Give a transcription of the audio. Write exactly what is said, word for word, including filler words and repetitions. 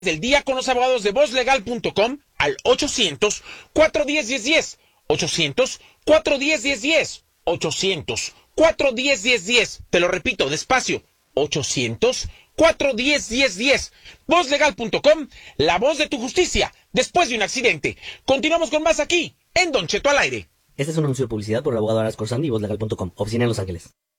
del día con los abogados de voz legal punto com al ochocientos, cuatrocientos diez, diez diez. ochocientos, cuatrocientos diez, diez diez. ochocientos, cuatrocientos diez, diez diez. Te lo repito despacio. ochocientos, cuatrocientos diez, diez diez. voz legal punto com, la voz de tu justicia después de un accidente. Continuamos con más aquí, en Don Cheto al aire. Este es un anuncio de publicidad por el abogado Aras Corsandi y voz legal punto com. Oficina en Los Ángeles.